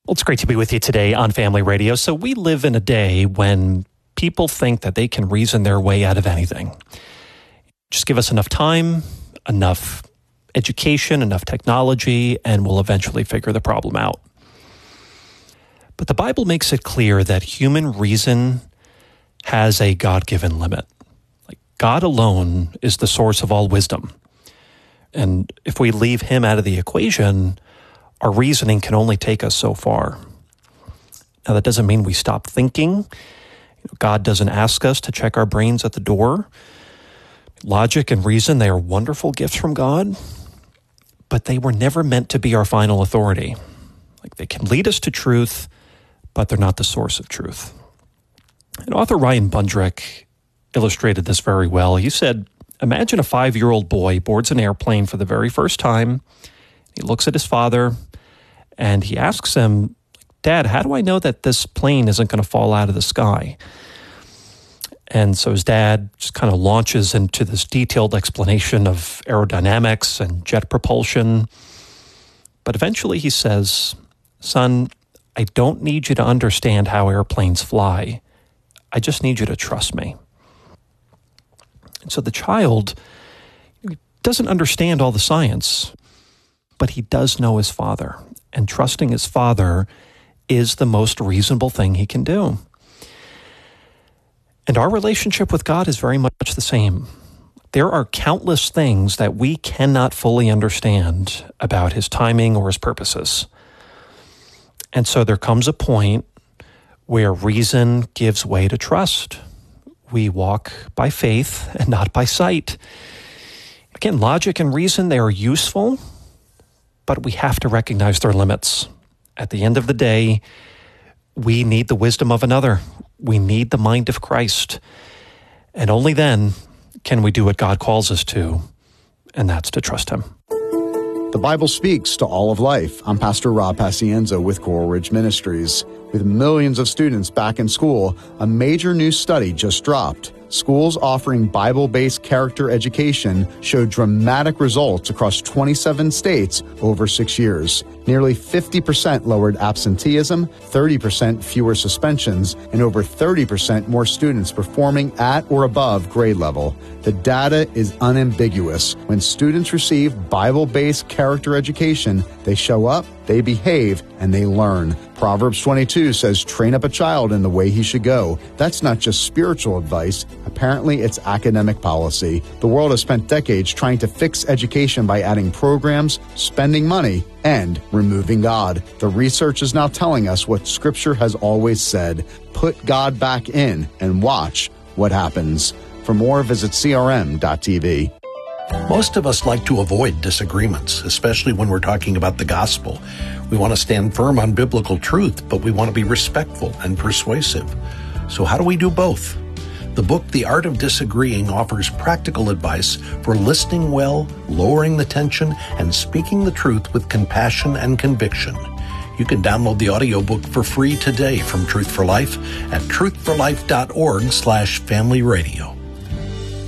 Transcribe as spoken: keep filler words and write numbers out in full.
Well, it's great to be with you today on Family Radio. So we live in a day when people think that they can reason their way out of anything. Just give us enough time, enough education, enough technology, and we'll eventually figure the problem out. But the Bible makes it clear that human reason has a God-given limit. Like God alone is the source of all wisdom. And if we leave him out of the equation, our reasoning can only take us so far. Now, that doesn't mean we stop thinking. God doesn't ask us to check our brains at the door. Logic and reason, they are wonderful gifts from God, but they were never meant to be our final authority. Like they can lead us to truth, but they're not the source of truth. And author Ryan Bundrick illustrated this very well. He said, imagine a five-year-old boy boards an airplane for the very first time. He looks at his father, and he asks him, Dad, how do I know that this plane isn't going to fall out of the sky? And so his dad just kind of launches into this detailed explanation of aerodynamics and jet propulsion. But eventually he says, son, I don't need you to understand how airplanes fly. I just need you to trust me. And so the child doesn't understand all the science, but he does know his father. And trusting his father is the most reasonable thing he can do. And our relationship with God is very much the same. There are countless things that we cannot fully understand about his timing or his purposes. And so there comes a point where reason gives way to trust. We walk by faith and not by sight. Again, logic and reason, they are useful, but we have to recognize their limits. At the end of the day, we need the wisdom of another. We need the mind of Christ. And only then can we do what God calls us to, and that's to trust him. The Bible speaks to all of life. I'm Pastor Rob Pacienzo with Coral Ridge Ministries. With millions of students back in school, a major new study just dropped. Schools offering Bible-based character education showed dramatic results across twenty-seven states over six years. Nearly fifty percent lowered absenteeism, thirty percent fewer suspensions, and over thirty percent more students performing at or above grade level. The data is unambiguous. When students receive Bible-based character education, they show up, they behave, and they learn. Proverbs twenty-two says, train up a child in the way he should go. That's not just spiritual advice. Apparently, it's academic policy. The world has spent decades trying to fix education by adding programs, spending money, and removing God. The research is now telling us what Scripture has always said. Put God back in and watch what happens. For more, visit C R M dot T V. Most of us like to avoid disagreements, especially when we're talking about the gospel. We want to stand firm on biblical truth, but we want to be respectful and persuasive. So how do we do both? The book, The Art of Disagreeing, offers practical advice for listening well, lowering the tension, and speaking the truth with compassion and conviction. You can download the audiobook for free today from Truth for Life at truth for life dot org slash family radio.